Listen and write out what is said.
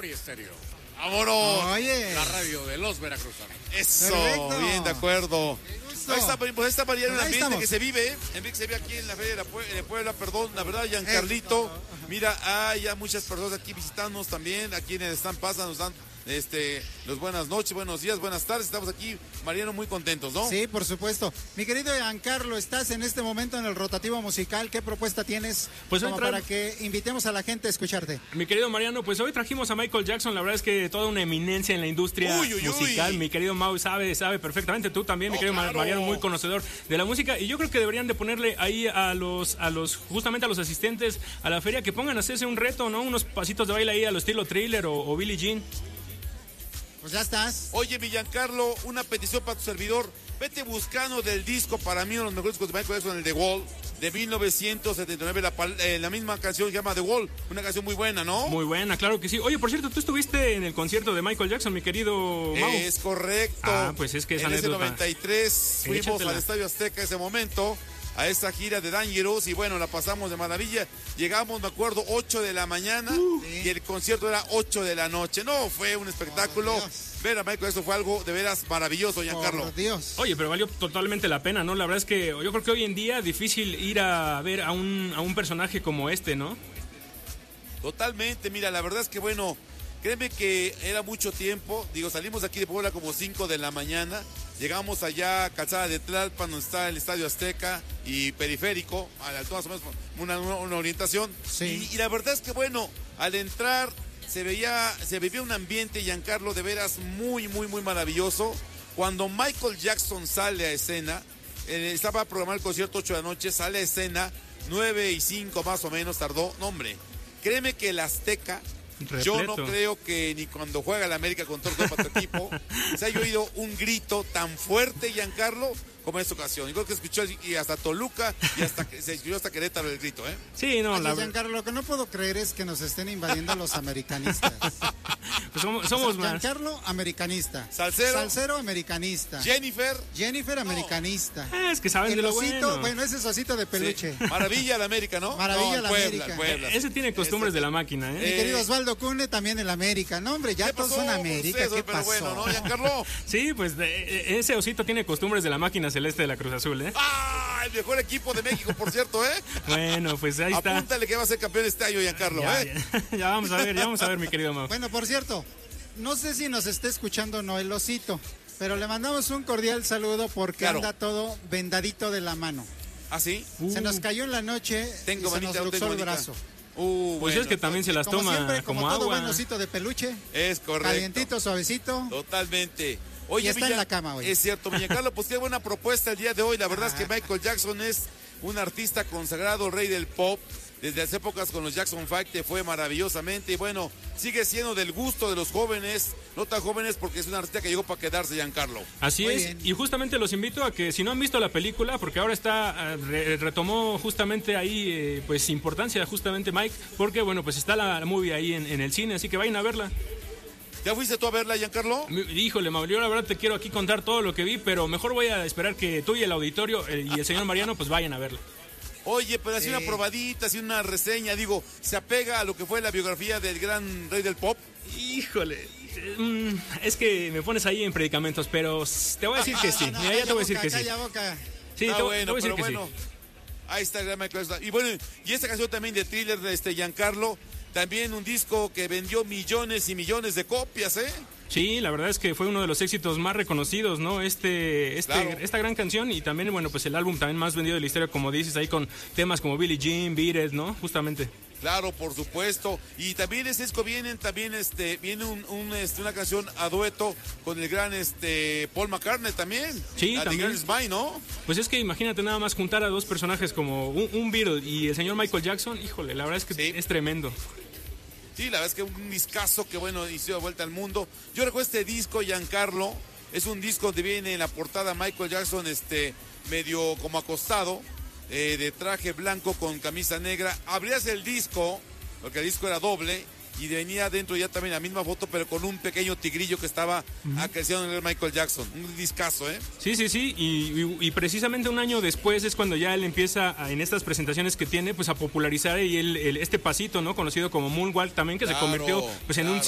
Gloria Estéreo. ¡Vámonos! Oye. La radio de los veracruzanos. Eso, Perfecto. bien, de acuerdo. gusto. Ahí está variando el Ahí ambiente estamos. que se vive, aquí en la Feria de Puebla, perdón, la verdad, Giancarlito. Mira, hay ya muchas personas aquí visitándonos también, a quienes están pasando, nos dan los buenas noches, buenos días, buenas tardes. Estamos aquí, Mariano, muy contentos, ¿no? Sí, por supuesto. Mi querido Giancarlo, estás en este momento en el rotativo musical. ¿Qué propuesta tienes Pues como para que invitemos a la gente a escucharte? Mi querido Mariano, pues hoy trajimos a Michael Jackson. La verdad es que toda una eminencia en la industria musical. Mi querido Mau sabe perfectamente. Tú también, mi querido claro. Mariano, muy conocedor de la música. Y yo creo que deberían de ponerle ahí justamente a los asistentes a la feria que pongan a hacerse un reto, ¿no? Unos pasitos de baile ahí a lo estilo Thriller o Billie Jean. Pues ya estás. Oye, mi Giancarlo, una petición para tu servidor. Vete buscando del disco, para mí uno de los mejores discos de Michael Jackson, el The Wall, de 1979, la misma canción se llama The Wall, una canción muy buena, ¿no? Muy buena, claro que sí. Oye, por cierto, tú estuviste en el concierto de Michael Jackson, mi querido Mau. Es correcto. Ah, pues es que esa en ese anécdota. 93 fuimos Échatela. al Estadio Azteca ese momento, a esta gira de Dangerous, y bueno, la pasamos de maravilla. Llegamos, me acuerdo, 8 de la mañana, y el concierto era 8 de la noche. No, fue un espectáculo. Ver a Michael Jackson fue algo de veras maravilloso, Giancarlo. Por Dios. Oye, pero valió totalmente la pena, ¿no? La verdad es que yo creo que hoy en día es difícil ir a ver a un personaje como este, ¿no? Totalmente, mira, la verdad es que bueno, créeme que era mucho tiempo. Digo, salimos de aquí de Puebla como 5 de la mañana. Llegamos allá a Calzada de Tlalpan, donde está el Estadio Azteca y Periférico, a la altura más o menos una orientación. Sí. Y la verdad es que bueno, al entrar se vivía un ambiente, Giancarlo, de veras muy, muy, muy maravilloso. Cuando Michael Jackson sale a escena, estaba programado el concierto 8 de la noche, sale a escena 9:05 más o menos, tardó. No, hombre, créeme que el Azteca, Repleto. yo no creo que ni cuando juega el América con todo para tu equipo se haya oído un grito tan fuerte, Giancarlo, como en esta ocasión. Yo creo que escuchó y hasta Toluca y se escuchó hasta Querétaro el grito, ¿eh? Sí, no, Oye, Giancarlo, lo que no puedo creer es que nos estén invadiendo los americanistas. pues somos más. Giancarlo, americanista. Salsero. Americanista. Jennifer, americanista. Es que saben El de lo osito, bueno. ese es osito de peluche. sí. Maravilla la América, ¿no? Maravilla no, la Puebla, América. Puebla, Ese tiene costumbres de la máquina, Mi ¿eh? querido Osvaldo Cune, también el América. No, hombre, ya ¿Qué todos pasó? son América. Pues eso, ¿Qué pero pasó? bueno, ¿no, Giancarlo? Sí, pues ese osito tiene costumbres de la máquina celeste de la Cruz Azul, ¿eh? ¡Ah! El mejor equipo de México, por cierto, ¿eh? Bueno, pues ahí está. Apúntale que va a ser campeón este año, Giancarlo, Ya, ¿eh? ya vamos a ver, mi querido Mau. Bueno, por cierto, no sé si nos está escuchando o no el osito, pero le mandamos un cordial saludo porque Claro. anda todo vendadito de la mano. ¿Ah, sí? Se nos cayó en la noche Tengo y se manita, nos luxó tengo el manita. brazo. Pues bueno, es que también se las Como toma siempre, como todo agua. buen osito de peluche, Es correcto. calientito, suavecito. Totalmente. Oye, Y está en la cama hoy. Es cierto, Giancarlo, pues qué buena propuesta el día de hoy. La verdad es que Michael Jackson es un artista consagrado, rey del pop. Desde las épocas con los Jackson 5 te fue maravillosamente. Y bueno, sigue siendo del gusto de los jóvenes, no tan jóvenes porque es un artista que llegó para quedarse, Giancarlo. Así Muy es, bien. y justamente los invito a que si no han visto la película, porque ahora retomó justamente ahí, pues importancia justamente Mike, porque bueno, pues está la movie ahí en el cine, así que vayan a verla. ¿Ya fuiste tú a verla, Giancarlo? Híjole, Mauricio, la verdad te quiero aquí contar todo lo que vi, pero mejor voy a esperar que tú y el auditorio y el señor Mariano pues vayan a verla. Oye, pero así una probadita, así una reseña, digo, ¿se apega a lo que fue la biografía del gran rey del pop? Híjole, es que me pones ahí en predicamentos, pero te voy a decir que sí. No, Mira, ya te voy a decir que sí. Calla boca. Sí, Ah, te voy a bueno, decir pero que bueno. sí. Ahí está el gran Michael Jackson. Y bueno, y esta canción también de Thriller de Giancarlo, también un disco que vendió millones y millones de copias, ¿eh? Sí, la verdad es que fue uno de los éxitos más reconocidos, ¿no? Claro. Esta gran canción y también, bueno, pues el álbum también más vendido de la historia, como dices, ahí con temas como Billie Jean, Beat It, ¿no? Justamente. Claro, por supuesto. Y también ese disco viene una canción a dueto con el gran Paul McCartney también. Sí, la también. de Girls Bye, ¿no? Pues es que imagínate nada más juntar a dos personajes como un Beatle y el señor Michael Jackson, híjole, la verdad es que Sí. es tremendo. Sí, la verdad es que un discazo que bueno, hizo de vuelta al mundo. Yo recuerdo este disco, Giancarlo, es un disco donde viene en la portada Michael Jackson medio como acostado, de traje blanco con camisa negra. Abrías el disco, porque el disco era doble, y venía dentro ya también la misma foto, pero con un pequeño tigrillo que estaba acariciando en el Michael Jackson. Un discazo, ¿eh? Sí, y precisamente un año después es cuando ya él empieza en estas presentaciones que tiene, pues a popularizar y este pasito, ¿no? Conocido como Moonwalk también, que Claro, se convirtió pues en un claro.